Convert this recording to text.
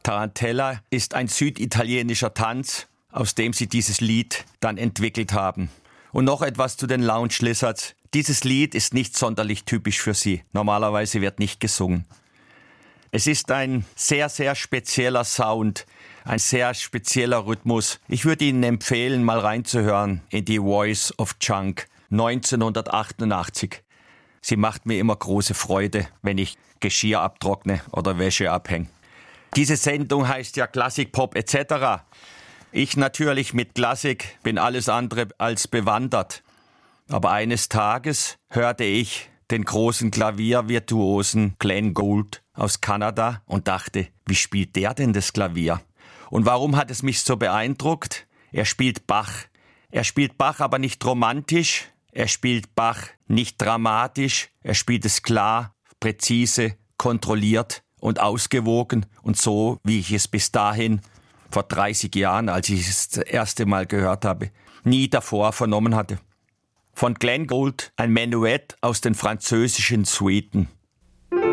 Tarantella ist ein süditalienischer Tanz, aus dem sie dieses Lied dann entwickelt haben. Und noch etwas zu den Lounge Lizards. Dieses Lied ist nicht sonderlich typisch für sie. Normalerweise wird nicht gesungen. Es ist ein sehr, sehr spezieller Sound, ein sehr spezieller Rhythmus. Ich würde Ihnen empfehlen, mal reinzuhören in die Voice of Junk 1988. Sie macht mir immer große Freude, wenn ich Geschirr abtrockne oder Wäsche abhänge. Diese Sendung heißt ja Klassik, Pop etc. Ich natürlich mit Klassik bin alles andere als bewandert. Aber eines Tages hörte ich den großen Klaviervirtuosen Glenn Gould aus Kanada und dachte, wie spielt der denn das Klavier? Und warum hat es mich so beeindruckt? Er spielt Bach. Er spielt Bach aber nicht romantisch, er spielt Bach nicht dramatisch, er spielt es klar, präzise, kontrolliert und ausgewogen und so, wie ich es bis dahin, vor 30 Jahren, als ich es das erste Mal gehört habe, nie davor vernommen hatte. Von Glenn Gould ein Menuett aus den französischen Suiten.